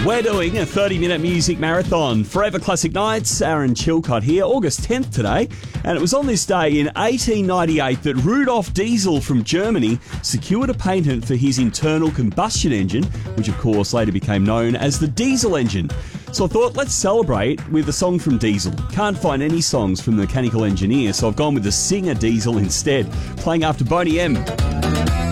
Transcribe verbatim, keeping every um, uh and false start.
We're doing a thirty-minute music marathon. Forever Classic Nights, Aaron Chilcott here, August tenth today. And it was on this day in eighteen ninety-eight that Rudolf Diesel from Germany secured a patent for his internal combustion engine, which of course later became known as the diesel engine. So I thought, let's celebrate with a song from Diesel. Can't find any songs from the Mechanical Engineer, so I've gone with the singer Diesel instead, playing after Boney M.